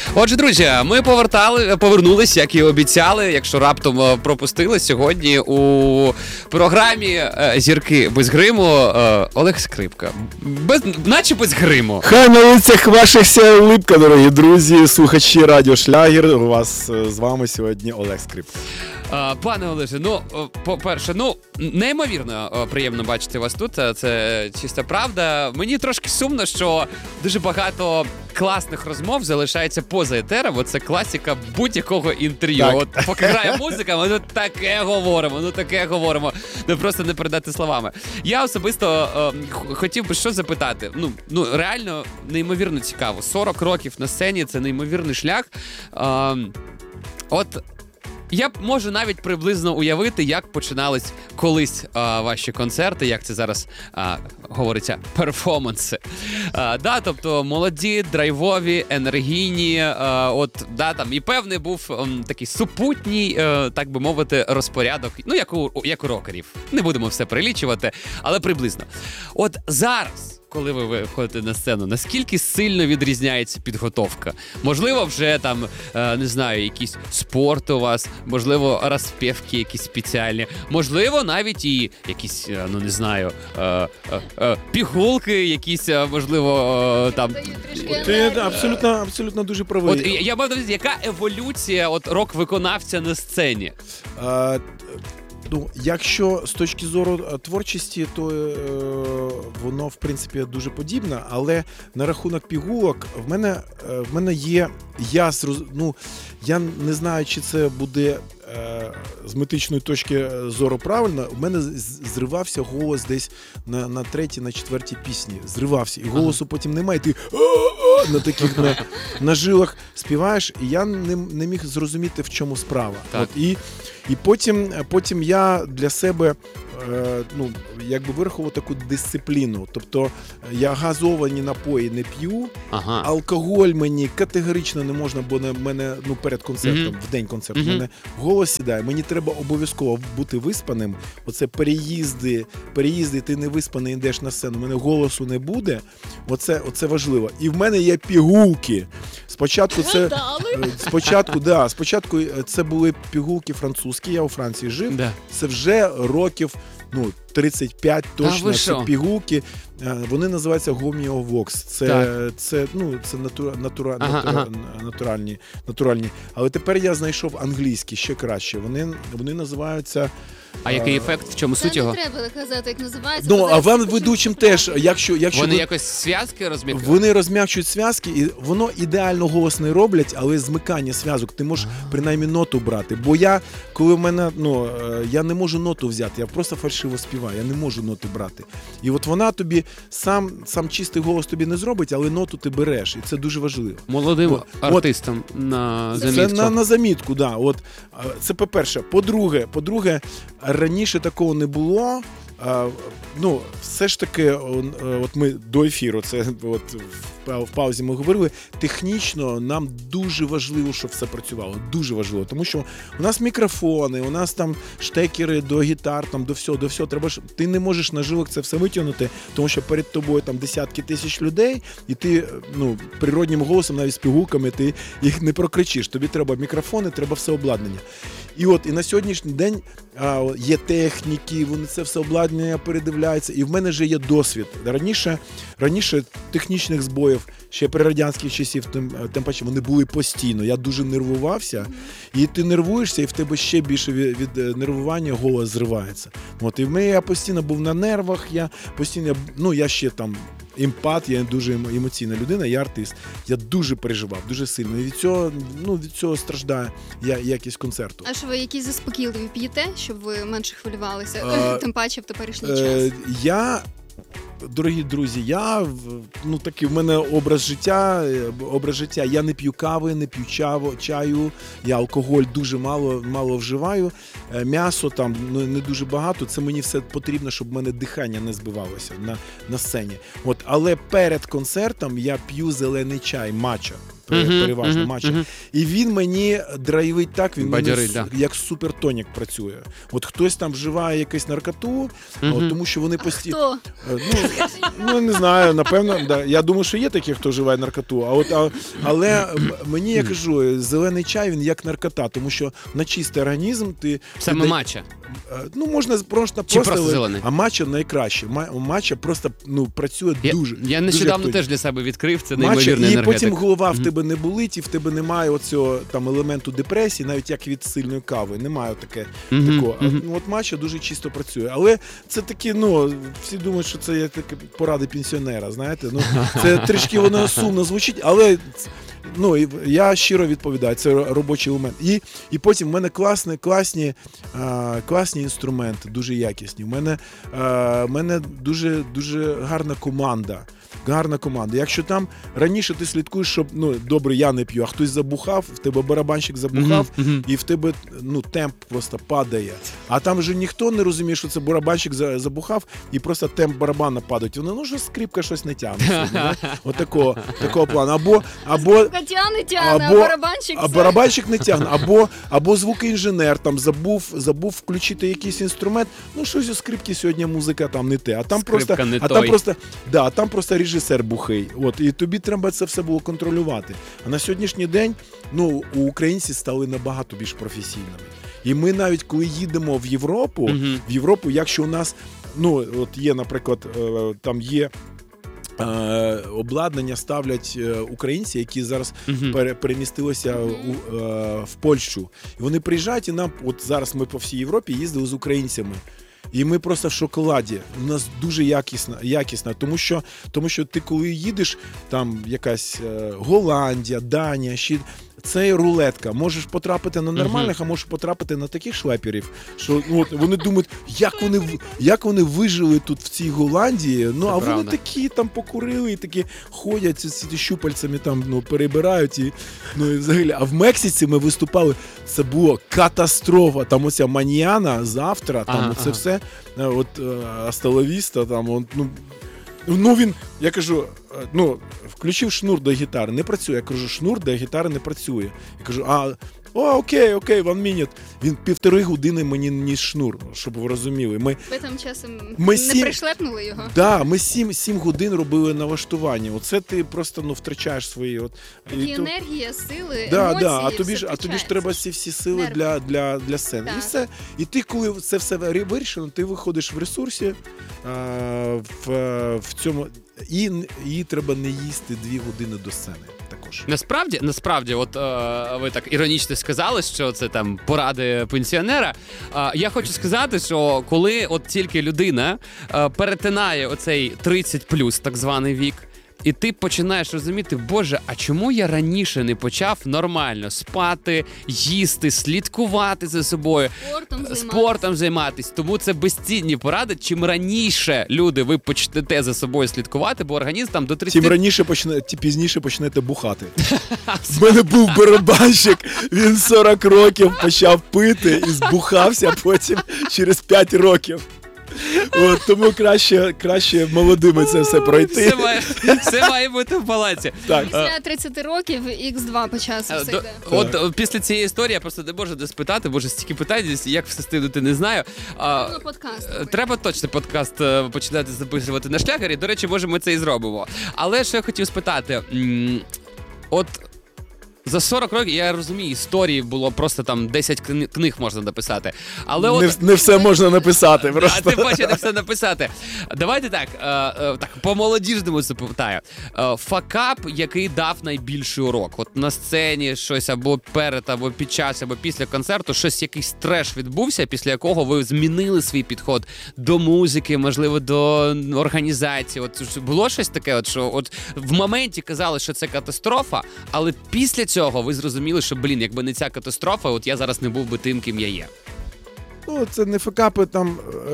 Отже, друзі, ми повернулися, як і обіцяли, якщо раптом пропустили сьогодні у програмі «Зірки без гриму» Олег Скрипка. Наче без гриму. Хай на лицях ваших ся улипка, дорогі друзі, слухачі Радіо Шлягер. У вас з вами сьогодні Олег Скрипка. Пане Олеже, по-перше, неймовірно приємно бачити вас тут, це чиста правда. Мені трошки сумно, що дуже багато класних розмов залишається поза етером, це класика будь-якого інтерв'ю. Так. От поки грає музика, ми тут таке говоримо, просто не передати словами. Я особисто хотів би що запитати, реально неймовірно цікаво. 40 років на сцені, це неймовірний шлях. Я б можу навіть приблизно уявити, як починались колись ваші концерти, як це зараз говориться, перформанси. Тобто молоді, драйвові, енергійні, і певний був такий супутній, так би мовити, розпорядок, як у рокерів. Не будемо все прилічувати, але приблизно. От зараз, коли ви виходите на сцену, наскільки сильно відрізняється підготовка? Можливо, вже там, не знаю, якийсь спорт у вас, можливо, розпівки якісь спеціальні, можливо, навіть і якісь, не знаю, пігулки якісь, можливо, там... Ти абсолютно дуже правий. Я маю на увазі, яка еволюція рок-виконавця на сцені? Якщо з точки зору творчості, то воно, в принципі, дуже подібне, але на рахунок пігулок в мене є, я не знаю, чи це буде з метричної точки зору правильно, у мене зривався голос десь на третій, на четвертій пісні. Зривався. І голосу потім немає. Ти на таких на жилах співаєш, і я не міг зрозуміти, в чому справа. І потім я для себе вирахував таку дисципліну. Тобто я газовані напої не п'ю, алкоголь мені категорично не можна, бо на мене перед концертом, в день концерту, в мене голос сідає. Мені треба обов'язково бути виспаним. Оце переїзди, ти не виспаний, йдеш на сцену, в мене голосу не буде. Оце важливо. І в мене є пігулки. Спочатку це були пігулки французькі, я у Франції жив. Да. Це вже років 35 точно, це пігулки. Вони називаються Гоміовокс. Це натуральні. Але тепер я знайшов англійські, ще краще. Вони називаються... А який ефект? В чому суть його? Не треба казати, як називається. А вам ведучим теж, якщо вони якось зв'язки розм'якчують? Вони розм'якчують зв'язки, і воно ідеально голос не роблять, але змикання зв'язок, ти можеш принаймні ноту брати. Бо коли в мене, я не можу ноту взяти, я просто фальшиво співаю, я не можу ноти брати. І от вона тобі, сам чистий голос тобі не зробить, але ноту ти береш, і це дуже важливо. Молодим артистам на замітку. Це на замітку, да. Це по-перше. По-друге, раніше такого не було. Все ж таки, ми до ефіру, це в паузі ми говорили, технічно нам дуже важливо, щоб все працювало. Дуже важливо, тому що у нас мікрофони, у нас там штекери до гітар, там до всього. Ти не можеш на жилок це все витягнути, тому що перед тобою там десятки тисяч людей, і ти природнім голосом, навіть з пігулками, ти їх не прокричиш. Тобі треба мікрофони, треба все обладнання. І на сьогоднішній день є техніки, вони це все обладнання передивляються, і в мене вже є досвід. Раніше технічних збоїв, ще при радянських часів, тим паче, вони були постійно. Я дуже нервувався, і ти нервуєшся, і в тебе ще більше від нервування голос зривається. І в мене я постійно був на нервах, я ще там емпат, я дуже емоційна людина, я артист. Я дуже переживав, дуже сильно. І від цього страждає якість концерту. А що ви якісь заспокійливі п'єте, щоб ви менше хвилювалися, тим паче в теперішній час? Дорогі друзі, такий в мене образ життя. Я не п'ю кави, не п'ю чаю, я алкоголь дуже мало вживаю, м'ясо там не дуже багато, це мені все потрібно, щоб в мене дихання не збивалося на сцені. Але перед концертом я п'ю зелений чай, матча. переважно матча. І він мені драйвить так, він Бадьорить, мені як супертонік працює. От хтось там вживає якусь наркоту, тому що вони постійно... Ну, не знаю, напевно, да. Я думаю, що є такі, хто вживає наркоту. Але мені, я кажу, зелений чай, він як наркота, тому що на чистий організм ти... Саме матча. Ну, можна просто зелений? А матча найкраще. Матча просто працює дуже. Я нещодавно дуже теж для себе відкрив, це неймовірний енергетик. І потім голова в тебе не болить, і в тебе немає оцього там елементу депресії, навіть як від сильної кави. Немає такого. От матча дуже чисто працює. Але це такі, всі думають, що це є такі поради пенсіонера, знаєте. Це трішки воно сумно звучить, але... я щиро відповідаю, це робочий елемент. І потім в мене класні інструменти, дуже якісні. В мене дуже, дуже гарна команда. Якщо там раніше ти слідкуєш, щоб, добре, я не п'ю, а хтось забухав, в тебе барабанщик забухав, і в тебе, темп просто падає. А там вже ніхто не розуміє, що це барабанщик забухав, і просто темп барабана падає. Воно, що скрипка щось не тягне. От такого плану. Або барабанщик не тягне. Або звукоінженер там забув включити якийсь інструмент. Щось у скрипки сьогодні музика там не те. А там просто режисер бухий. І тобі треба це все було контролювати. А на сьогоднішній день, українці стали набагато більш професійними. І ми навіть, коли їдемо в Європу, якщо у нас, є, наприклад, там є обладнання ставлять українці, які зараз перемістилися в Польщу. І вони приїжджають, і нам, зараз ми по всій Європі їздили з українцями. І ми просто в шоколаді. У нас дуже якісна, тому що ти коли їдеш, там якась Голландія, Данія, це рулетка. Можеш потрапити на нормальних, а можеш потрапити на таких шлеперів, що вони думають, як вони вижили тут в цій Голландії. А вони такі там покурили і такі ходять з щупальцями там перебирають і взагалі. А в Мексиці ми виступали. Це було катастрофа. Там оця маньяна завтра, там це все. Асталавіста, там він, я кажу, включив шнур до гітари, не працює. Я кажу, шнур до гітари не працює. Я кажу, окей, 1 minute. Він 1,5 години мені ніс шнур, щоб ви розуміли. Ви там часом не пришлепнули його? Так, ми 7 годин робили налаштування. Оце ти просто втрачаєш свої... енергія, сили, емоції, а тобі ж треба всі сили для сцени. Так. І все. І ти, коли це все вирішено, ти виходиш в ресурсі, в цьому... І треба не їсти 2 години до сцени. Насправді, ви так іронічно сказали, що це там поради пенсіонера. Я хочу сказати, що коли тільки людина перетинає оцей 30+, так званий вік, і ти починаєш розуміти, боже, а чому я раніше не почав нормально спати, їсти, слідкувати за собою, спортом займатися. Тому це безцінні поради. Чим раніше ви почнете за собою слідкувати, бо організм там до 30... Тим пізніше почнете бухати. В мене був барабанщик, він 40 років почав пити і збухався потім через 5 років. Тому краще молодими це все пройти. Все має бути в балансі. Після 30 років X2 почався все йде. Після цієї історії я просто не можу де спитати, боже, стільки питань, як все встигнути, не знаю. Треба точно подкаст починати записувати на шлягері. До речі, може, ми це і зробимо. Але що я хотів спитати, за 40 років, я розумію, історії було просто там 10 книг можна написати. Але не все можна написати просто. А ти бачиш, не все написати. Давайте так по-молодіжному запитаю. Факап, який дав найбільший урок? На сцені щось або перед, або під час, або після концерту, якийсь треш відбувся, після якого ви змінили свій підход до музики, можливо, до організації. Було щось таке, що в моменті казали, що це катастрофа, але після цього ви зрозуміли, що, якби не ця катастрофа, я зараз не був би тим, ким я є. Це не факапи, там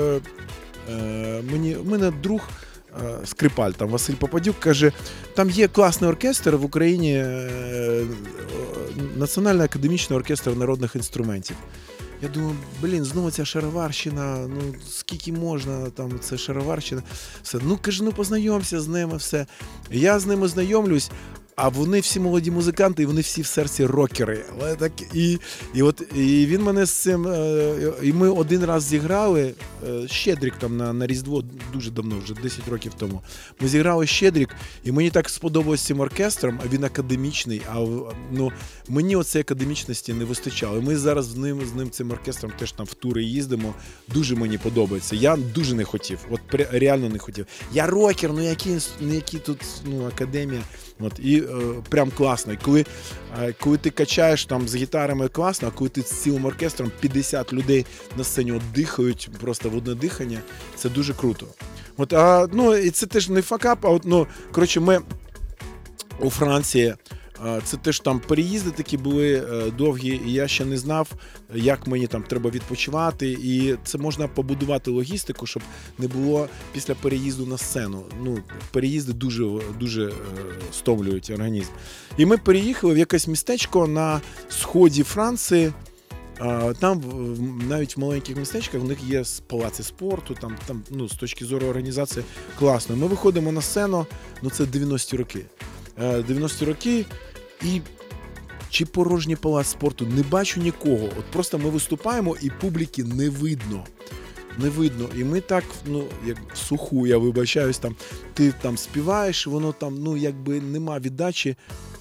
мене друг Скрипаль, там Василь Попадюк, каже, там є класний оркестр в Україні, Національний академічний оркестр народних інструментів. Я думаю, знову ця шароварщина, скільки можна, там, це шароварщина. Все. Каже, познайомся з ними, все. Я з ними знайомлюсь, А вони всі молоді музиканти, і вони всі в серці рокери. Але так, і він мене з цим. І ми один раз зіграли Щедрик там на Різдво, дуже давно, вже 10 років тому. Ми зіграли Щедрик, і мені так сподобалось цим оркестром, а він академічний, мені оцеї академічності не вистачало. І ми зараз з ним цим оркестром теж там в тури їздимо. Дуже мені подобається. Я дуже не хотів, реально не хотів. Я рокер, які тут академія. І прям класно. І коли ти качаєш там з гітарами, класно, а коли ти з цілим оркестром 50 людей на сцені дихають просто в одне дихання, це дуже круто. І це теж не факап, коротше, ми у Франції, це теж там переїзди такі були довгі, і я ще не знав, як мені там треба відпочивати, і це можна побудувати логістику, щоб не було після переїзду на сцену. Переїзди дуже стомлюють організм. І ми переїхали в якесь містечко на сході Франції. Там навіть в маленьких містечках у них є палаці спорту, там з точки зору організації класно. Ми виходимо на сцену, це 90-ті роки. 90-ті роки, і чи порожній палац спорту, не бачу нікого. Просто ми виступаємо, і публіки не видно. Не видно. І ми так, як в суху, я вибачаюсь, ти там співаєш, воно там, якби нема віддачі.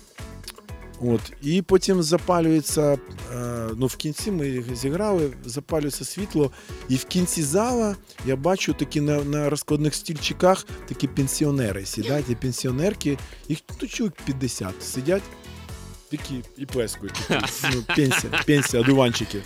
І потім запалюється, в кінці ми зіграли, запалюється світло, і в кінці зала я бачу такі на розкладних стільчиках такі пенсіонери сидять, і пенсіонерки, їх чоловік 50 сидять, такі і плескають, пенсія, одуванчики.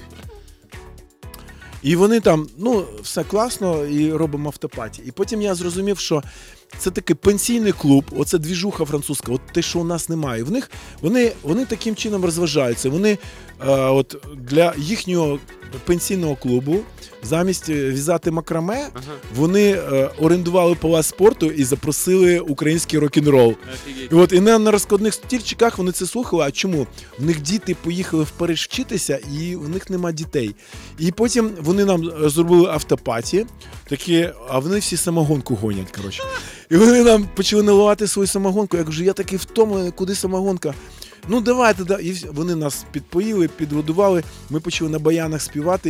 І вони там, все класно, і робимо автопаті. І потім я зрозумів, що це такий пенсійний клуб, оце двіжуха французька, те, що у нас немає. Вони таким чином розважаються. Вони для їхнього пенсійного клубу замість в'язати макраме, вони орендували палац спорту і запросили український рок-н-рол. І на розкладних стільчиках вони це слухали. А чому? В них діти поїхали в Париж вчитися, і в них нема дітей. І потім вони нам зробили автопаті, такі, а вони всі самогонку гонять, коротше. І вони нам почали наливати свою самогонку. Я кажу, я такий втомлений, куди самогонка? Давайте. І вони нас підпоїли, підгодували, ми почали на баянах співати.